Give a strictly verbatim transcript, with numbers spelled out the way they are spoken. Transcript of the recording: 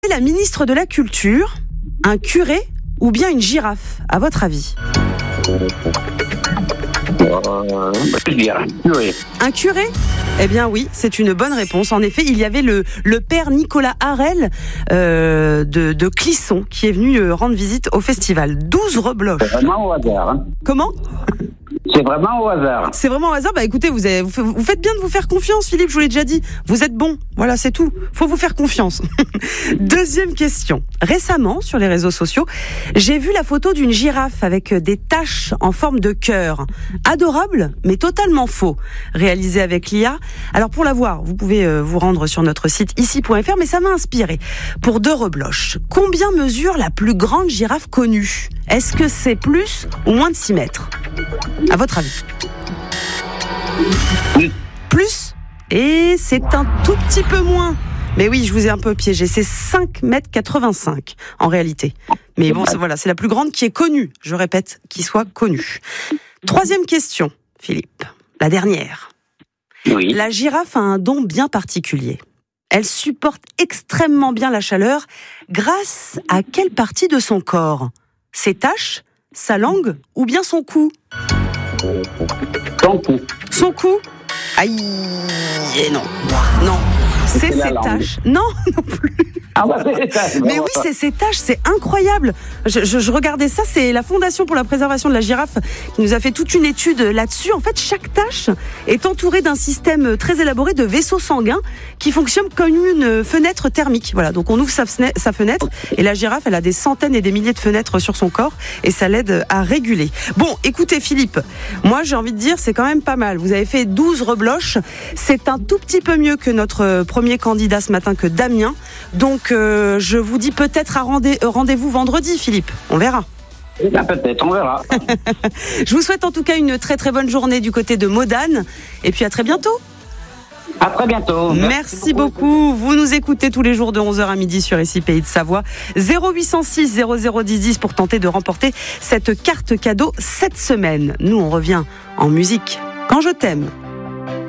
la ministre de la Culture, un curé ou bien une girafe, à votre avis? Euh, je dirais, oui. Un curé? Eh bien oui, c'est une bonne réponse. En effet, il y avait le, le père Nicolas Harel euh, de, de Clisson qui est venu euh, rendre visite au festival. douze rebloches. C'est vraiment au hasard. Hein. Comment ? C'est vraiment au hasard. C'est vraiment au hasard. Bah écoutez, vous, avez, vous, vous faites bien de vous faire confiance, Philippe, je vous l'ai déjà dit. Vous êtes bon. Voilà, c'est tout. Faut vous faire confiance. Deuxième question. Récemment, sur les réseaux sociaux, j'ai vu la photo d'une girafe avec des taches en forme de cœur. Adorable, mais totalement faux. Réalisé avec l'I A. Alors pour la voir, vous pouvez euh, vous rendre sur notre site ici point f r, mais ça m'a inspiré. Pour deux rebloches, combien mesure la plus grande girafe connue ? Est-ce que c'est plus ou moins de six mètres ? À votre avis? Oui. Plus? Et c'est un tout petit peu moins. Mais oui, je vous ai un peu piégé. C'est cinq mètres quatre-vingt-cinq en réalité. Mais bon, c'est, voilà, c'est la plus grande qui est connue. Je répète, qui soit connue. Troisième question, Philippe. La dernière. Oui. La girafe a un don bien particulier. Elle supporte extrêmement bien la chaleur grâce à quelle partie de son corps? Ses taches, sa langue ou bien son cou? Son cou. Son cou? Aïe, et non, non, c'est ses taches. Non, non plus. Ah bah, c'est ça, c'est Mais bon. oui, c'est ses taches, c'est incroyable. Je, je, je regardais ça, c'est la Fondation pour la préservation de la girafe qui nous a fait toute une étude là-dessus. En fait, chaque tache est entourée d'un système très élaboré de vaisseaux sanguins qui fonctionne comme une fenêtre thermique. Voilà, donc on ouvre sa, sa fenêtre et la girafe, elle a des centaines et des milliers de fenêtres sur son corps et ça l'aide à réguler. Bon, écoutez Philippe, moi j'ai envie de dire c'est quand même pas mal. Vous avez fait douze rebloches, c'est un tout petit peu mieux que notre premier candidat ce matin, que Damien. Donc euh, je vous dis peut-être à rendez- rendez-vous vendredi, Philippe. On verra. Ben, peut-être, on verra. Je vous souhaite en tout cas une très très bonne journée du côté de Modane. Et puis à très bientôt. À très bientôt. Merci, Merci beaucoup. Vous nous écoutez tous les jours de onze heures à midi sur Ici Pays de Savoie. zéro huit cent six zéro zéro dix dix pour tenter de remporter cette carte cadeau cette semaine. Nous, on revient en musique. Quand je t'aime.